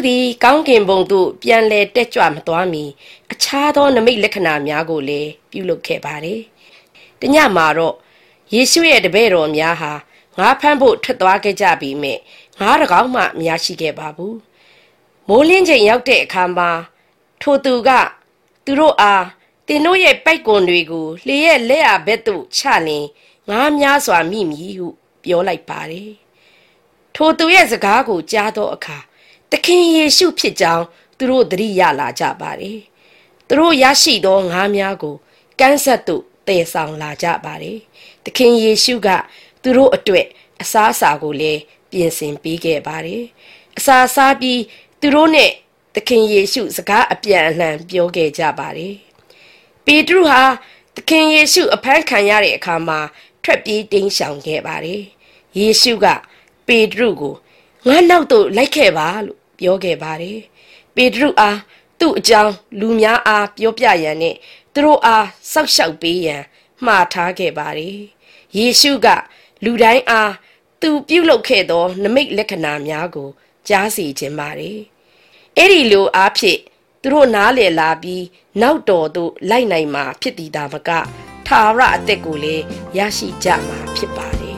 သည်ကောင်းကင်ဘုံသို့ပြန်လည်တက်ကြွမသွားမီအခြားသောနမိတ်လက္ခဏာများကိုလည်းပြုလုပ်ခဲ့ပါတယ်။တညမှာတော့ယေရှုရဲ့တပည့်တော်များဟာငါးဖမ်းဖို့ထွက်သွားခဲ့ကြပြီးမြဲငါးတကောင်မှမရရှိခဲ့ပါဘူး။မိုးလင်းချိန်ရောက်တဲ့အခါမှာထိုသူကသူတို့အားတင်တို့ရဲ့ပိုက်ကွန်တွေကိုလေရဲ့လက်အားဘက်သို့ချလင်ငါးများစွာမိမည်ဟုပြောလိုက်ပါတယ်။ထိုသူရဲ့စကားကိုကြားသောအခါသခင်ယေရှုဖြစ်ကြောင်းသူတို့သတိရလာကြပါတယ်။သူတို့ရရှိသောငါးများကိုကမ်းဆက်သို့တည်ဆောင်လာကြပါတယ်။သခင်ယေရှုကသူတို့အတွက်အစားအစာကိုလည်းပြင်ဆင်ပေးခဲ့ပါတယ်။အစာစားပြီးသူတို့နဲ့သခင်ယေရှုစကားအပြန်အလှန်ပြောခဲ့ကြပါတယ်။ပေတရုဟာသခင်ယေရှုအဖမ်းခံရတဲ့အခါမှာထွက်ပြေးတိမ်းရှောင်ခဲ့ပါတယ်။ယေရှုကပေတရုကိုငါနောက်သို့လိုက်ခဲ့ပါလို့ပြောခဲ့ပါတယ်။ပေတရုအားသူ့အကြောင်းလူများအားပြောပြရန်နဲ့သူတို့အားစောက်ရှောက်ပေးရန်မှားထားခဲ့ပါတယ်။ယေရှုကလူတိုင်းအားသူပြုလုပ်ခဲ့သောနမိတ်လက္ခဏာများကိုကြားစေခြင်းပါတယ်။အဲ့ဒီလိုအားဖြင့်သူတို့နားလည်လာပြီးနောက်တော်သို့လိုက်နိုင်မှာဖြစ်သည်သာမကထာဝရအသက်ကိုလည်းရရှိကြမှာဖြစ်ပါတယ်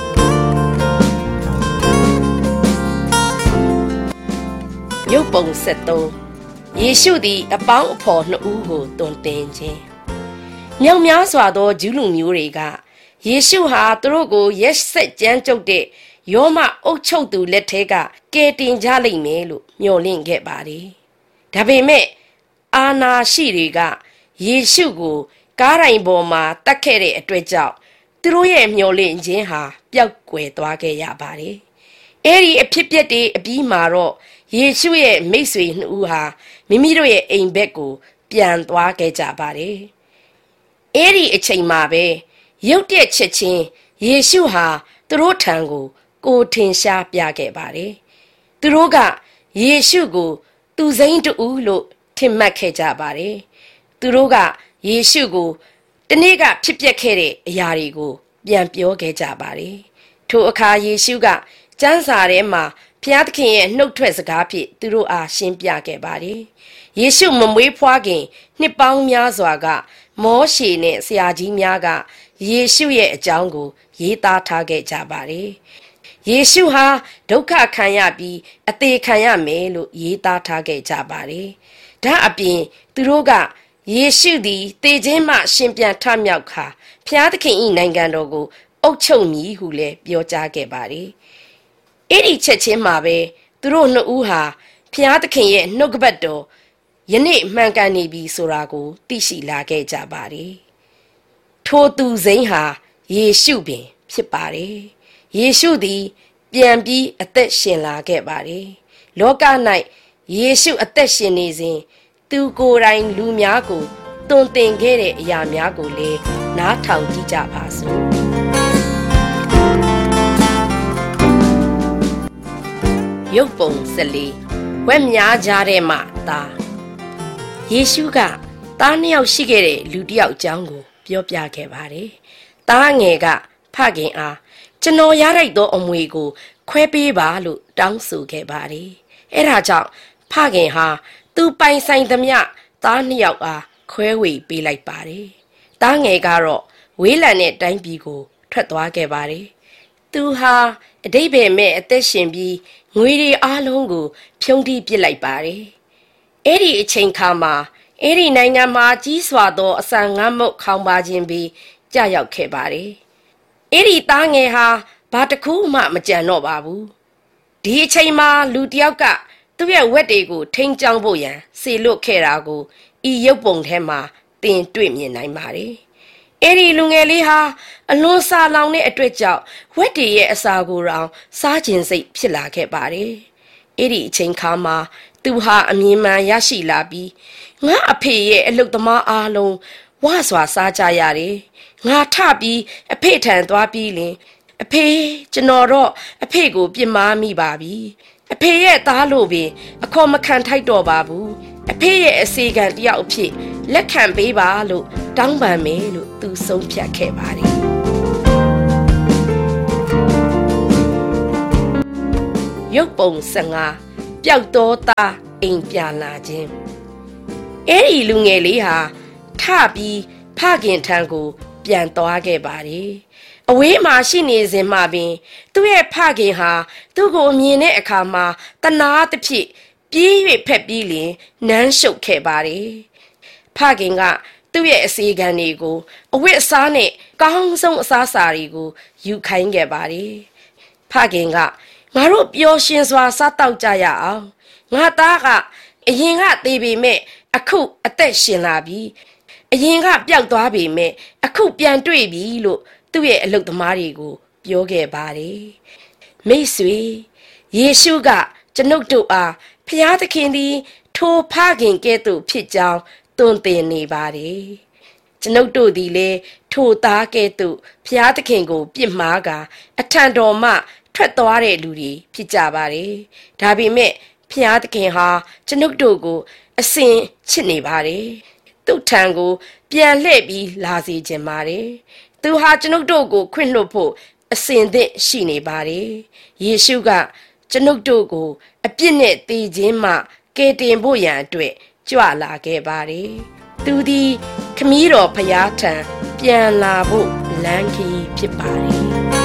။ရုပ်ပုံ73ယေရှုသည်အပေါင်းအဖော်နှစ်ဦးကိုတွင်တင်ခြင်းမြောက်များစွာသောဂျူးလူမျိုးတွေကယေရှုဟာသူတို့ကိုရက်ဆက်ကြမ်းကြုတ်တဲ့ယောမအုပ်ချုပ်သူလက်ထဲကကယ်တင်ကြလိမ့်မယ်လို့မျှော်လင့်ခဲ့ပါတယ်။ဒါပေမဲ့အာနာရှိတွေကယေရှုကိုကားတိုင်ပေါ်မှာတတ်ခဲ့တဲ့အတွက်ကြောင့်သူတို့ရဲ့မျှော်လင့်ခြင်းဟာပျောက်ကွယ်သွားခဲ့ရပါတယ်။အဲဒီအဖြစ်ပြက်တွေအပြီးမှာတော့ယေရှုရဲ့မိတ်ဆွေနှစ်ဦးဟာမိမိတို့ရဲ့အိမ်ဘက်ကိုပြန်သွားခဲ့ကြပါတယ်။အဲဒီအချိန်မှာပဲရုတ်တရက်ချက်ချင်းယေရှုဟာသူတို့ထံကိုထင်ရှားပြခဲ့ပါတယ်။သူတို့ကယေရှုကိုသူစိမ်းတူလို့ထင်မှတ်ခဲ့ကြပါတယ်။သူတို့ကယေရှုကိုတနေ့ကဖြစ်ပျက်ခဲ့တဲ့အရာတွေကိုပြန်ပြောခဲ့ကြပါတယ်။ထိုအခါယေရှုကကျမ်းစာထဲမှာဘုရားသခင်ရဲ့နှုတ်ထွက်စကားဖြင့်သူတို့အားရှင်းပြခဲ့ပါတယ်။ယေရှုမမွေးဖွားခင်နှစ်ပေါင်းများစွာကမောရှေနဲ့ဆရာကြီးများကယေရှုရဲ့အကြောင်းကိုရေးသားထားခဲ့ကြပါတယ်။ယေရှုဟာဒုက္ခခံရပြီးအသေးခံရမယ်လို့ရေးသားထားခဲ့ကြပါတယ်။ဒါအပြင်သူတို့ကယေရှုသည်သေခြင်းမှရှင်ပြန်ထမြောက်ခါဖျားသခင်၏နိုင်ငံတော်ကိုအုပ်ချုပ်မည်ဟုလည်းပြောကြားခဲ့ပါတယ်။အဲ့ဒီချက်ချင်းမှာပဲသူတို့နှစ်ဦးဟာဖျားသခင်ရဲ့နှုတ်ကပတ်တော်ယနေ့မှန်ကန်နေပြီဆိုတာကိုသိရှိလာခဲ့ကြပါတယ်။ထိုသူစိမ်းဟာယေရှုပင်ဖြစ်ပါတယ်။ယေရှုသည်ပြန်ပြီးအသက်ရှင်လာခဲ့ပါတယ်။လောက၌ယေရှုအသက်ရှင်နေစဉ်သူကိုယ်တိုင်လူများကိုတွင်တင်ခဲ့တဲ့အရာများကိုလည်းနားထောင်ကြည့်ကြပါစို့။ရုပ်ပုံ14ဝက်များကြားထဲမှသားယေရှုကသားနှစ်ယောက်ရှိခဲ့တဲ့လူတစ်ယောက်အကြောင်းကိုပြောပြခဲ့ပါတယ်။သားငယ်ကဖခင်အားကျွန်တော်ရလိုက်သောအမွေကိုခွဲပေးပါလို့တောင်းဆိုခဲ့ပါတယ်။အဲဒါကြောင့်ဖခင်ဟာသူပိုင်ဆိုင်သမျှသားနှစ်ယောက်အားခွဲဝေပေးလိုက်ပါတယ်။သားငယ်ကတော့ဝေးလံတဲ့တိုင်းပြည်ကိုထွက်သွားခဲ့ပါတယ်။သူဟာအတိတ်ပဲမဲ့အသက်ရှင်ပြီးငွေတွေအားလုံးကိုဖြုံးတီးပစ်လိုက်ပါတယ်။အဲ့ဒီအချိန်ခါမှာအဲ့ဒီနိုင်ငံမှာကြီးစွာသောအဆန်ငတ်မုတ်ခေါင်းပါခြင်းပြီးကြာရောက်ခဲ့ပါတယ်။အဲ့ဒီသားငယ်ဟာဘာတစ်ခုမှမကြံတော့ပါဘူး။ဒီအချိန်မှာလူတစ်ယောက်ကသူ့ရဲ့ဝက်တွေကိုထိန်းချောင်းဖို့ရန်စေလွတ်ခဲ့တာကိုဤရုပ်ပုံထဲမှာသင်တွေ့မြင်နိုင်ပါတယ်။အဲ့ဒီလူငယ်လေးဟာအလွန်စာလောင်တဲ့အတွက်ကြောင့်ဝက်တွေရဲ့အစာကိုတောင်စားခြင်းစိတ်ဖြစ်လာခဲ့ပါတယ်။အဲ့ဒီအချိန်ခါမှာသူဟာအမြင်မှန်ရရှိလာပြီးငါအဖေရဲ့အလုပ်သမားအားလုံးဝါစွာစားကြရတယ်။ငါထပြီးအဖေထံသွားပြီးလင်အဖေကျွန်တော်တော့အဖေကိုပြစ်မှားမိပါပြီ။အဖေရဲ့သားလို့ပင်အခေါ်မခံထိုက်တော့ပါဘူး။အဖေရဲ့အစီကံတယောက်အဖြစ်လက်ခံပေးပါလို့တောင်းပန်မယ်လို့သူဆုံးဖြတ်ခဲ့ပါတယ်။ရုပ်ပုံ15 ပျောက်သောသားအိမ်ပြန်လာခြင်းအဲ့ဒီလူငယ်လေးဟာထပြီးဖခင်ထံကိုပြန်သွားခဲ့ပါတယ်အဝေးမှာရှိနေစဉ်မှပင်သူ့ရဲ့ဖခင်ဟာသူ့ကိုမြင်တဲ့အခါမှာတနာတစ်ဖြစ်ပြေး၍ဖက်ပြီးလင်နမ်းရှုပ်ခဲ့ပါတယ်ဖခင်ကသူ့ရဲ့အစီခံတွေကိုအဝတ်အစားနဲ့ကောင်းဆုံးအစားအစာတွေကိုယူခိုင်းခဲ့ပါတယ်ဖခင်ကငါတို့ပျော်ရွှင်စွာစားတောက်ကြရအောင်ငါသားကအရင်ကသေပေမဲ့အခုအသက်ရှင်လာပြီအရင်ကပျောက်သွားပေမဲ့အခုပြန်တွေ့ပြီလို့သူ့ရဲ့အလုပ်သမားတွေကိုပြောခဲ့ပါတယ်မိတ်ဆွေယေရှုကကျွန်ုပ်တို့အားဖျားသခင်သည်ထိုဖခင်ကဲ့သို့ဖြစ်ကြောင်းတွင်တင်နေပါတယ်ကျွန်ုပ်တို့သည်လည်းထိုသားကဲ့သို့ဖျားသခင်ကိုပြစ်မှားကာအထံတော်မှထွက်သွားတဲ့လူတွေဖြစ်ကြပါတယ်ဒါပေမဲ့ဖျားသခင်ဟာကျွန်ုပ်တို့ကိုအစဉ်ချစ်နေပါတယ်သူ့ထံကိုပြန်လှည့်ပြီးလာစေခြင်းပါတယ်သူဟာကျွန်ုပ်တို့ကိုခွင့်လွှတ်ဖို့အစဉ်သင့်ရှိနေပါတယ်ယေရှုကကျွန်ုပ်တို့ကိုအပြစ်နဲ့တည်ခြင်းမှကယ်တင်ဖို့ရန်အတွက်ကြွလာခဲ့ပါတယ်သူသည်ခမည်းတော်ဖျားထံပြန်လာဖို့လမ်းခီးဖြစ်ပါတယ်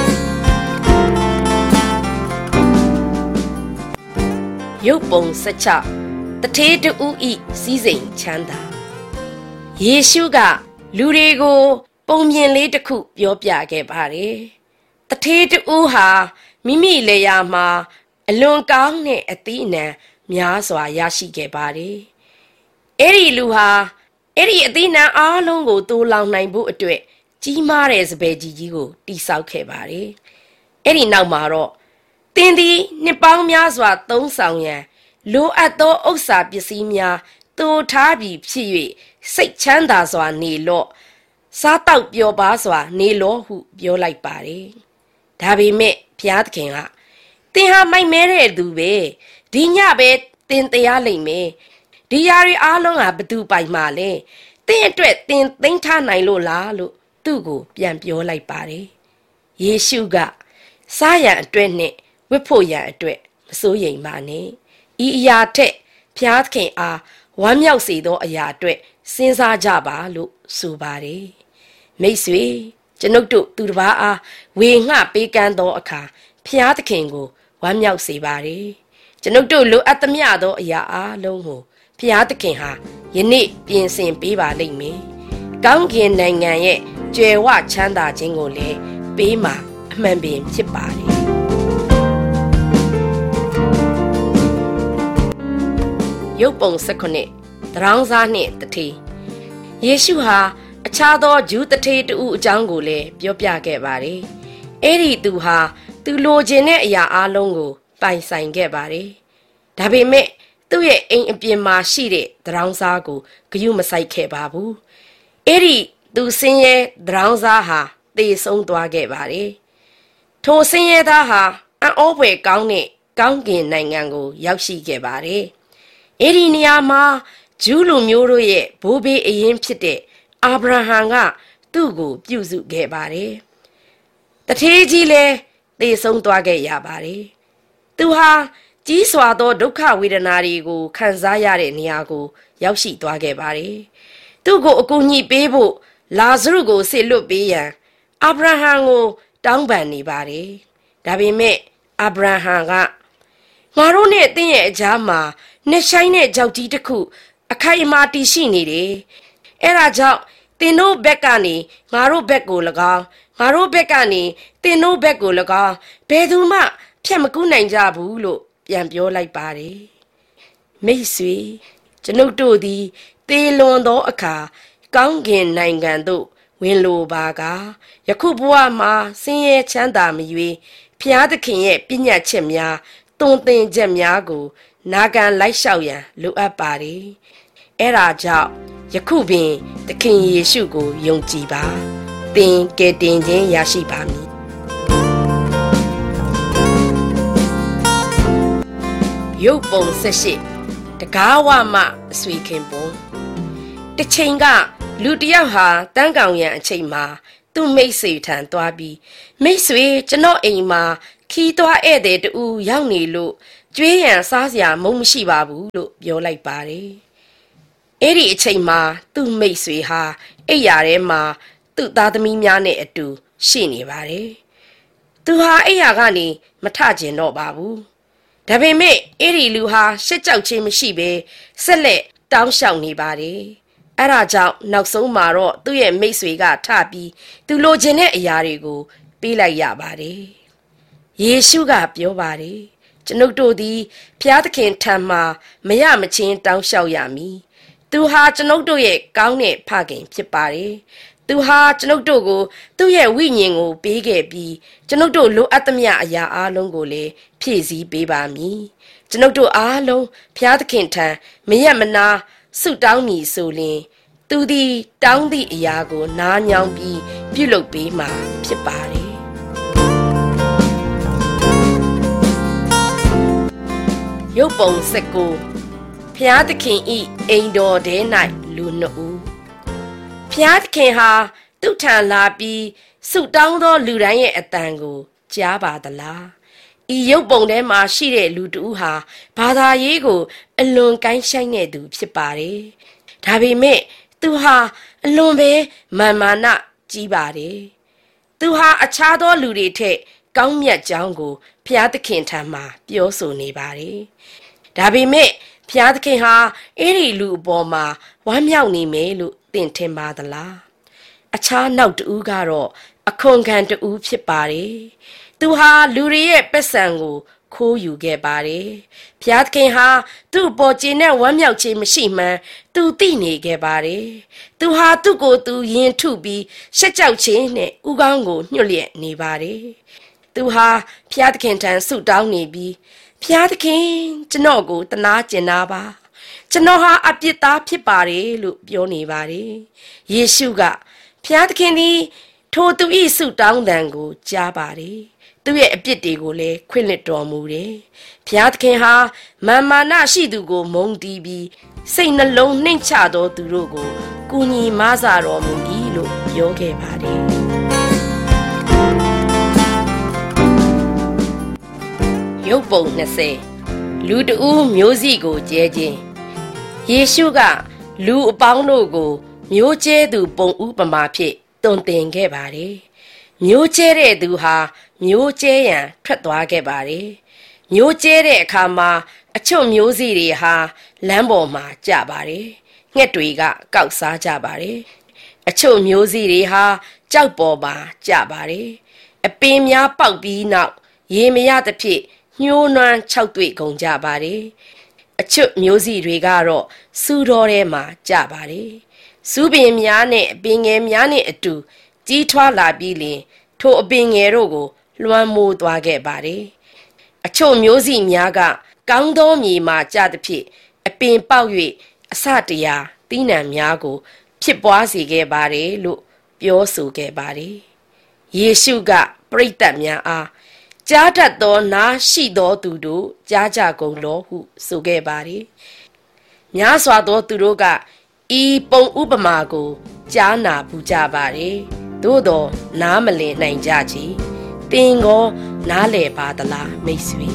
ရုပ်ပုံ16တထေးတူဤစည်းစိမ်ချမ်းသာယေရှုကလူတွေကိုပုံမြင်လေးတစ်ခုပြောပြခဲ့ပါတယ်တထေးတူဟာမိမိလေယာမှာအလွန်ကောင်းတဲ့အသီးအနှံများစွာရရှိခဲ့ပါတယ်အဲ့ဒီလူဟာအဲ့ဒီအသီးနှံအားလုံးကိုတိုးလောင်နိုင်ဖို့အတွက်ကြီးမားတဲ့စပယ်ကြီးကိုတိဆောက်ခဲ့ပါတယ်အဲ့ဒီနောက်မှာတော့တင်းသည်နှစ်ပေါင်းများစွာသုံးဆောင်ရန်လိုအပ်သောဥစ္စာပစ္စည်းများတိုးထားပြီးဖြစ်၍စိတ်ချမ်းသာစွာနေလော့စားတောက်ပျော်ပါစွာနေလော့ဟုပြောလိုက်ပါတယ်ဒါပေမဲ့ဘုရားသခင်ကသင်ဟာမိုက်မဲတဲ့သူပဲဒီညပဲသင်တရားလိမ့်မယ်ဒီຢာတွေအားလုံးကဘသူပိုင်မှလဲသင်အတွက်သင်သိမ်းထားနိုင်လို့လားလို့သူ့ကိုပြန်ပြောလိုက်ပါတယ်ယေရှုကစားရန်အတွက်နဲ့ဝတ်ဖို့ရန်အတွက်မစိုးရိမ်ပါနဲ့ဤအရာထက်ဘုရားသခင်အားဝမ်းမြောက်စေသောအရာအတွက်စဉ်းစားကြပါလို့ဆိုပါတယ်မိတ်ဆွေကျွန်ုပ်တို့သူတစ်ပါးအားဝေငှပေးကမ်းသောအခါဘုရားသခင်ကိုဝမ်းမြောက်စေပါတယ်ကျွန်ုပ်တို့လိုအပ်သမျှသောအရာအားလုံးကိုဘုရားသခင်ဟာယနေ့ပြင်ဆင်ပေးပါလိမ့်မယ်ကောင်းကင်နိုင်ငံရဲ့ကြွယ်ဝချမ်းသာခြင်းကိုလည်းပေးမှာအမှန်ပင်ဖြစ်ပါတယ်ရုပ်ပုံ19တရောင်းစားနှင့်တထေးယေရှုဟာအခြားသောဂျူးတထေးတူအကြောင်းကိုလည်းပြောပြခဲ့ပါတယ်အဲ့ဒီသူဟာသူလိုချင်တဲ့အရာအလုံးကိုပိုင်ဆိုင်ခဲ့ပါတယ်ဒါပေမဲ့သူ့ရဲ့အိမ်အပြင်မှာရှိတဲ့တရောင်းစားကိုဂရုမစိုက်ခဲ့ပါဘူးအဲ့ဒီသူဆင်းရဲတရောင်းစားဟာသေဆုံးသွားခဲ့ပါတယ်ထိုဆင်းရဲသားဟာအံ့ဩဖွယ်ကောင်းတဲ့ကောင်းကင်နိုင်ငံကိုရောက်ရှိခဲ့ပါတယ်အဲ့ဒီနေရာမှာဂျူးလူမျိုးတို့ရဲ့ဘိုးဘေးအရင်ဖြစ်တဲ့အာဗြဟံကသူ့ကိုပြုစုခဲ့ပါတယ်တထေးကြီးလည်းသေဆုံးသွားခဲ့ရပါတယ်သူဟာကြီးစွာသောဒုက္ခဝေဒနာတွေကိုခံစားရတဲ့နေရာကိုရောက်ရှိသွားခဲ့ပါတယ်သူ့ကိုအကူအညီပေးဖို့လာဇရုကိုဆေလွတ်ပေးရန်အာဗြဟံကိုတောင်းပန်နေပါတယ်ဒါပေမဲ့အာဗြဟံကငါတို့နဲ့တင်းရဲ့အကြားမှာနှစ်ဆိုင်တဲ့ကြောက်ကြီးတစ်ခုအခိုင်အမာတည်ရှိနေတယ်အဲ့ဒါကြောင့်တင်တို့ဘက်ကနေငါတို့ဘက်ကို၎င်းငါတို့ဘက်ကနေတင်တို့ဘက်ကို၎င်းဘယ်သူမှဖြတ်မကူးနိုင်ကြဘူးလို့ပြန်ပြောလိုက်ပါတယ်မိတ်ဆွေကျွန်ုပ်တို့သည်သေလွန်သောအခါကောင်းကင်နိုင်ငံသို့ဝင်လိုပါကယခုဘဝမှာဆင်းရဲချမ်းသာမရွေးဖျားသခင်ရဲ့ပညတ်ချက်များတုံသင်ချက်များကိုနာခံလိုက်လျှောက်ရန်လိုအပ်ပါတယ်အဲ့ဒါကြောင့်ယခုပင်သခင်ယေရှုကိုယုံကြည်ပါသင်ကယ်တင်ခြင်းရရှိပါမည်ရုပ်ပုံ18တကားဝမအဆွေခင်ပုံတစ်ချိန်ကလူတစ်ယောက်ဟာတန်းကောင်ရန်အချိန်မှာသူ့မိတ်ဆွေထံသွားပြီးမိတ်ဆွေကျွန်တော်အိမ်မှာခီးသွားဧည့်သည်တူရောက်နေလို့ကျွေးရန်စားစရာမုန်းမရှိပါဘူးလို့ပြောလိုက်ပါတယ်။အဲ့ဒီအချိန်မှာသူ့မိတ်ဆွေဟာအိပ်ယာထဲမှာသူ့သားသမီးများနဲ့အတူရှိနေပါတယ်။သူဟာအိပ်ယာကနေမထကျင်တော့ပါဘူး။ဒါပေမဲ့အဲ့ဒီလူဟာရှက်ကြောက်ခြင်းမရှိဘဲဆက်လက်တောင်းလျှောက်နေပါတယ်။အဲ့ဒါကြောင့်နောက်ဆုံးမှာတော့သူ့ရဲ့မိတ်ဆွေကထပြီးသူလိုချင်တဲ့အရာတွေကိုပေးလိုက်ရပါတယ်။ယေရှုကပြောပါတယ်ကျွန်ုပ်တို့သည်ဘုရားသခင်ထံမှမရမချင်းတောင်းလျှောက်ရမည်။သူဟာကျွန်ုပ်တို့ရဲ့ကောင်းတဲ့ဖခင်ဖြစ်ပါတယ်။သူဟာကျွန်ုပ်တို့ကိုသူ့ရဲ့ဝိညာဉ်ကိုပေးခဲ့ပြီးကျွန်ုပ်တို့လိုအပ်သမျှအရာအလုံးကိုလည်းဖြည့်ဆည်းပေးပါမည်။ကျွန်ုပ်တို့အားလုံးဘုရားသခင်ထံမရမနာဆုတောင်းမည်ဆိုလျှင်သူသည်တောင်းသည့်အရာကိုနားညောင်းပြီးပြုလုပ်ပေးမှာဖြစ်ပါတယ်ရုပ်ပုံ19ဖျားသခင်ဤအိမ်တော်ထဲ၌လူနှစ်ဦးဖျားသခင်ဟာသူ့ထံလာပြီးဆုတောင်းသောလူတိုင်းရဲ့အတန်ကိုကြားပါသလားဤရုပ်ပုံထဲမှာရှိတဲ့လူတူဟာဘာသာရေးကိုအလွန်ကိုင်းဆိုင်တဲ့သူဖြစ်ပါတယ်ဒါပေမဲ့သူဟာအလွန်ပဲမာနကြီးပါတယ်သူဟာအခြားသောလူတွေထက်ကောင်းမြတ်ကြောင်းကိုဘုရားသခင်ထံမှပြောဆိုနေပါတယ်။ဒါပေမဲ့ဘုရားသခင်ဟာအဲ့ဒီလူအပေါ်မှာဝမ်းမြောက်နေမယ်လို့သင်ထင်ပါသလား။အခြားနောက်တူကတော့အခွန်ခံတူဖြစ်ပါတယ်။သူဟာလူတွေရဲ့ပက်ဆံကိုခိုးယူခဲ့ပါတယ်။ဘုရားသခင်ဟာသူ့အပေါ်ကျင့်တဲ့ဝမ်းမြောက်ခြင်းမရှိမှန်းသူသိနေခဲ့ပါတယ်။သူဟာသူ့ကိုယ်သူရင်ထုပြီးရှက်ကြောက်ခြင်းနဲ့ဥကောင်းကိုညှို့လျက်နေပါတယ်။သူဟာဘုရားသခင်ထံဆုတောင်းနေပြီးဘုရားသခင်ကျွန်တော်ကိုတနာကျင်နာပါကျွန်တော်ဟာအပြစ်သားဖြစ်ပါတယ်လို့ပြောနေပါတယ်။ယေရှုကဘုရားသခင်သည်ထိုသူ၏ဆုတောင်းသံကိုကြားပါတယ်။သူ့ရဲ့အပြစ်တွေကိုလည်းခွင့်လွှတ်တော်မူတယ်။ဘုရားသခင်ဟာမာနရှိသူကိုမုန်းတီးပြီးစိတ်နှလုံးနှိမ့်ချသောသူတို့ကိုကူညီမဆတော်မူ၏လို့ပြောခဲ့ပါတယ်။ရုပ်ပုံ20လူတဦးမျိုးစိကိုကျဲခြင်းယေရှုကလူအပေါင်းတို့ကိုမျိုးကျဲသူပုံဥပမာဖြင့်တွင်တင်ခဲ့ပါတယ်။မျိုးကျဲတဲ့သူဟာမျိုးကျဲရန်ထွက်သွားခဲ့ပါတယ်။မျိုးကျဲတဲ့အခါမှာအချို့မျိုးစိတွေဟာလမ်းပေါ်မှာကျပါတယ်။ငှက်တွေကကောက်စားကြပါတယ်။အချို့မျိုးစိတွေဟာကြောက်ပေါ်မှာကျပါတယ်။အပင်များပေါက်ပြီးနောက်ရေမရသဖြင့်ညှိုးနွမ်းခြောက်တွေ့ကုန်ကြပါတယ်။အချို့မျိုးစိတွေကတော့စူးတော်ထဲမှာကျပါတယ်။စူးပင်များနဲ့အပင်ငယ်များနဲ့အတူကြီးထွားလာပြီးလျှင်ထိုအပင်ငယ်တို့ကိုလွှမ်းမိုးသွားခဲ့ပါတယ်။အချို့မျိုးစိများကကောင်းသောမြေမှာကျသဖြင့်အပင်ပေါက်၍အစတရာသီးနှံများကိုဖြစ်ပွားစေခဲ့ပါတယ်လို့ပြောဆိုခဲ့ပါတယ်။ယေရှုကပရိသတ်များအားကြားတတ်သောနားရှိသောသူတို့ကြားကြကုန်လောဟုဆိုခဲ့ပါတယ်။များစွာသောသူတို့ကဤပုံဥပမာကိုကြားနာပူကြပါတယ်။သို့တော်နားမလည်နိုင်ကြချေ။သင်ကိုနားလည်ပါသလားမိတ်ဆွေ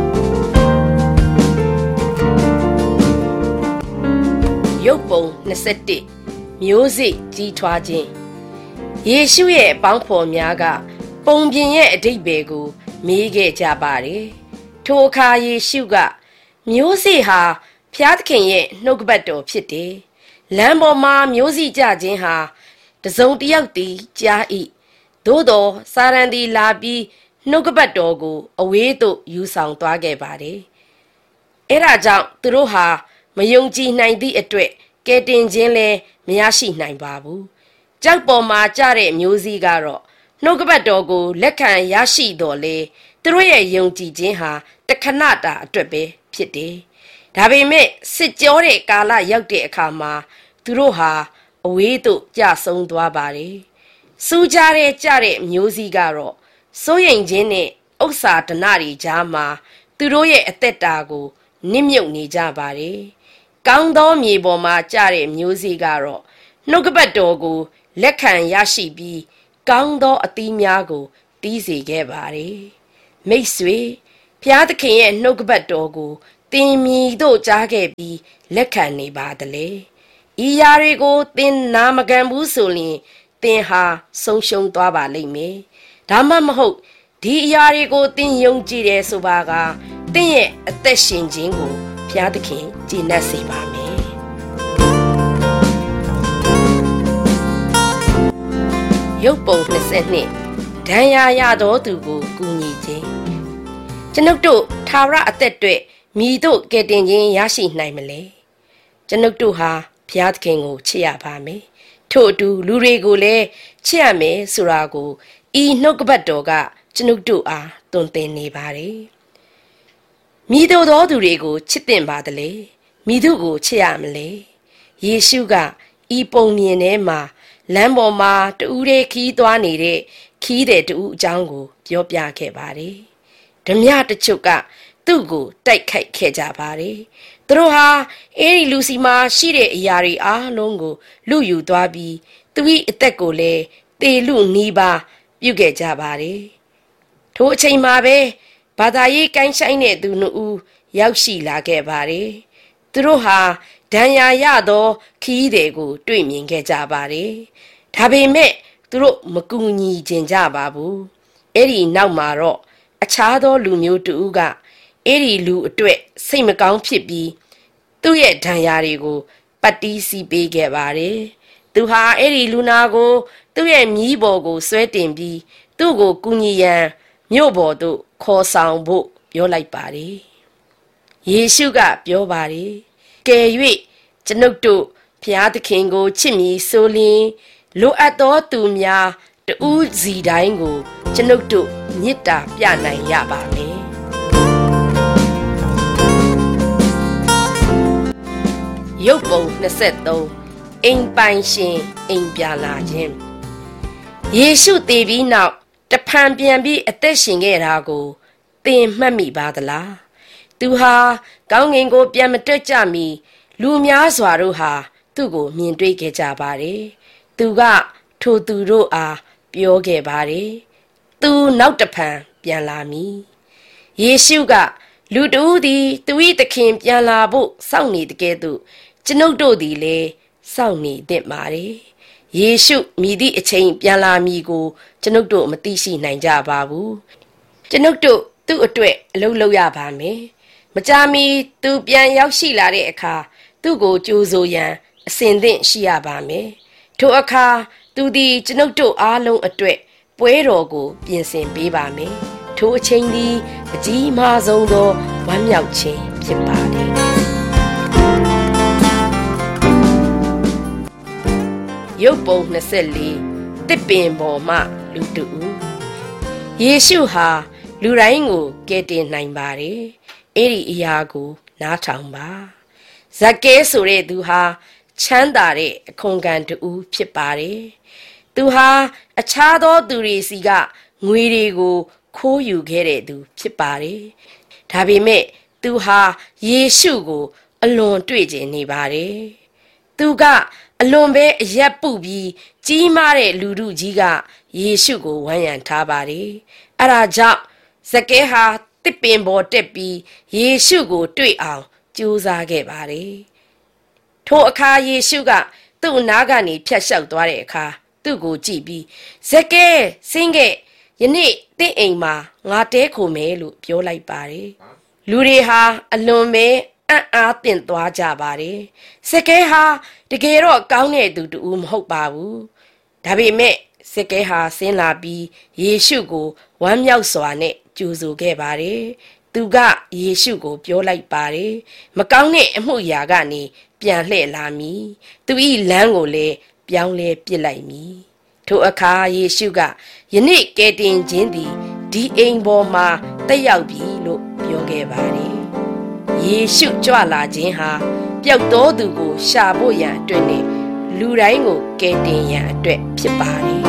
။ရုပ်ပုံ21မျိုးစိကြီးထွားခြင်းယေရှုရဲ့အပေါင်းဖော်များကပုံပြင်ရဲ့အဓိပ္ပာယ်ကိုမေးခဲ့ကြပါတယ်။ထိုအခါယေရှုကမျိုးစိဟာဘုရားသခင်ရဲ့နှုတ်ကပတ်တော်ဖြစ်တယ်။လမ်းပေါ်မှာမျိုးစိကြခြင်းဟာတစုံတစ်ယောက်တည်းကြား၏။သို့တော်စာရန်သည်လာပြီးနှုတ်ကပတ်တော်ကိုအဝေးသို့ယူဆောင်သွားခဲ့ပါတယ်။အဲဒါကြောင့်သူတို့ဟာမယုံကြည်နိုင်သည့်အတွက်ကယ်တင်ခြင်းလည်းမရရှိနိုင်ပါဘူး။ကြောက်ပေါ်မှာကျတဲ့မျိုးစိကတော့နှုတ်ကပတ်တော်ကိုလက်ခံရရှိတော်လေသူတို့ရဲ့ယုံကြည်ခြင်းဟာတခဏတာအတွက်ပဲဖြစ်တယ်။ဒါပေမဲ့စစ်ကြောတဲ့ကာလရောက်တဲ့အခါမှာသူတို့ဟာအဝေးသို့ကျဆုံးသွားပါတယ်။စူးကြတဲ့မျိုးစိကတော့စိုးရိမ်ခြင်းနဲ့ဥစ္စာဒဏတွေကြားမှာသူတို့ရဲ့အသက်တာကိုနစ်မြုပ်နေကြပါတယ်။ကောင်းသောမြေပေါ်မှာကျတဲ့မျိုးစိကတော့နှုတ်ကပတ်တော်ကိုလက်ခံရရှိပြီးကောင်းသောအသီးများကိုတီးစေခဲ့ပါတယ်။မိတ်ဆွေဘဖျားသခင်ရဲ့နှုတ်ကပတ်တော်ကိုသင်မြည်တို့ကြားခဲ့ပြီးလက်ခံနေပါသလဲဤယာတွေကိုသင်နာမခံဘူးဆိုရင်သင်ဟာဆုံးရှုံးသွားပါလိမ့်မယ်ဒါမှမဟုတ်ဒီအရာတွေကိုသင်ယုံကြည်တယ်ဆိုပါကသင်ရဲ့အသက်ရှင်ခြင်းကိုဖျားသခင်ကျေနပ်စေပါမယ်ရုပ်ပုံ22ဒဏ်ရာရသောသူကိုကူညီခြင်းကျွန်ုပ်တို့ထာဝရအသက်တွေမိတို့ကယ်တင်ခြင်းရရှိနိုင်မလဲကျွန်ုပ်တို့ဟာဘုရားသခင်ကိုချစ်ရပါမယ်ထို့အတူလူတွေကိုလည်းချစ်ရမယ်ဆိုတာကိုဤနှုတ်ကပတ်တော်ကကျွန်ုပ်တို့အားသွန်သင်နေပါတယ်မိတို့သောသူတွေကိုချစ်တင်ပါသလဲမိတို့ကိုချစ်ရမလဲယေရှုကဤပုံမြင်ထဲမှာလမ်းပေါ်မှာတူးတဲ့ခီးသွားနေတဲ့ခီးတဲ့တူးအကြောင်းကိုပြောပြခဲ့ပါတယ်ဓမြတချို့ကသူ့ကိုတိုက်ခိုက်ခဲ့ကြပါတယ်သူတို့ဟာအဲဒီလူစီမှာရှိတဲ့အရာတွေအားလုံးကိုလူယူသွားပြီးသူ၏အသက်ကိုလည်းတေလူနီးပါပြုတ်ခဲ့ကြပါတယ်ထိုအချိန်မှာပဲဘာသာရေးကိုင်းဆိုင်တဲ့သူနှစ်ဦးရောက်ရှိလာခဲ့ပါတယ်သူတို့ဟာဒဏ်ရာရသောခီးတွေကိုတွေ့မြင်ခဲ့ကြပါတယ်ဒါပေမဲ့သူတို့မကူညီခြင်းကြပါဘူးအဲ့ဒီနောက်မှာတော့အခြားသောလူမျိုးတူကအဲ့ဒီလူအတွက်စိတ်မကောင်းဖြစ်ပြီးသူ့ရဲ့ဒဏ်ရာတွေကိုပတ်တီးစီးပေးခဲ့ပါတယ်သူဟာအဲ့ဒီလူနာကိုသူ့ရဲ့မြီးပေါ်ကိုဆွဲတင်ပြီးသူ့ကိုကူညီရန်မြို့ပေါ်သို့ခေါ်ဆောင်ဖို့ပြောလိုက်ပါတယ်ယေရှုကပြောပါတယ်ကယ်၍ကျွန်ုပ်တို့ဘုရားသခင်ကိုချစ်မည်ဆိုလျှင်လိုအပ်သောသူများတူးစီတိုင်းကိုကျွန်ုပ်တို့မေတ္တာပြနိုင်ရပါမယ်ရုပ်ပုံ23အိမ်ပိုင်ရှင်အိမ်ပြန်လာခြင်းယေရှုသေပြီးနောက်တဖန်ပြန်ပြီးအသက်ရှင်ခဲ့တာကိုသင်မှတ်မိပါသလားသူဟာကောင်းကင်ကိုပြန်မတက်ကြမီလူများစွာတို့ဟာသူ့ကိုမြင်တွေ့ခဲ့ကြပါတယ်သူကထိုသူတို့အားပြောခဲ့ပါတယ်သူနောက်တဖန်ပြန်လာမည်ယေရှုကလူတို့သည်သူ၏သခင်ပြန်လာဖို့စောင့်နေတကယ်သို့ကျွန်ုပ်တို့သည်လည်းစောင့်နေသင့်ပါတယ်ယေရှုမြည်သည့်အချိန်ပြန်လာမည်ကိုကျွန်ုပ်တို့မသိရှိနိုင်ကြပါဘူးကျွန်ုပ်တို့သူ့အတွက်အလုပ်လုပ်ရပါမယ်မကြာမီသူပြန်ရောက်ရှိလာတဲ့အခါသူ့ကိုကြိုးဆိုရန်အစဉ်သင့်ရှိရပါမယ်ထိုအခါသူသည်ကျွန်ုပ်တို့အားလုံးအတွက်ပွဲတော်ကိုပြင်ဆင်ပေးပါမယ်ထိုအချိန်သည်အကြီးမားဆုံးသောဝမ်းမြောက်ခြင်းဖြစ်ပါတယ်ရုပ်ပုံ24တစ်ပင်ပေါ်မှလူတူယေရှုဟာလူတိုင်းကိုကယ်တင်နိုင်ပါတယ်အဲ့ဒီအရာကိုနားထောင်ပါဇက်ကဲဆိုတဲ့သူဟာချမ်းသာတဲ့အခွန်ခံတူဖြစ်ပါတယ်သူဟာအခြားသောသူတွေစီကငွေတွေကိုခိုးယူခဲ့တဲ့သူဖြစ်ပါတယ်ဒါပေမဲ့သူဟာယေရှုကိုအလွန်တွေ့ကျင်နေပါတယ်သူကအလွန်ပဲအရက်ပုပြီးကြီးမားတဲ့လူထုကြီးကယေရှုကိုဝန်းရံထားပါတယ်အဲ့ဒါကြောင့်ဇက်ကဲဟာတစ်ပင်ပေါ်တက်ပြီးယေရှုကိုတွေ့အောင်ကြိုးစားခဲ့ပါတယ်ထိုအခါယေရှုကသူ့နားကနေဖြတ်လျှောက်သွားတဲ့အခါသူ့ကိုကြည့်ပြီးဇက်ကဲဆင်းခဲ့ယနေ့တင့်အိမ်မှာငါတဲခိုမယ်လို့ပြောလိုက်ပါတယ်လူတွေဟာအလွန်ပဲအံ့အားသင့်သွားကြပါတယ်ဇက်ကဲဟာတကယ်တော့ကောင်းတဲ့သူတူမဟုတ်ပါဘူးဒါပေမဲ့ဇက်ကဲဟာဆင်းလာပြီးယေရှုကိုဝမ်းမြောက်စွာနဲ့ကြိုဆိုခဲ့ပါတယ်သူကယေရှုကိုပြောလိုက်ပါတယ်မကောင်းတဲ့အမှုရာကနေပြန်လှည့်လာမည်သူ၏လမ်းကိုလည်းပြောင်းလဲပစ်လိုက်မည်ထိုအခါယေရှုကယနေ့ကယ်တင်ခြင်းသည်ဒီအိမ်ပေါ်မှာတက်ရောက်ပြီလို့ပြောခဲ့ပါတယ်ယေရှုကြွလာခြင်းဟာပျောက်သောသူကိုရှာဖို့ရန်အတွက်နဲ့လူတိုင်းကိုကယ်တင်ရန်အတွက်ဖြစ်ပါတယ်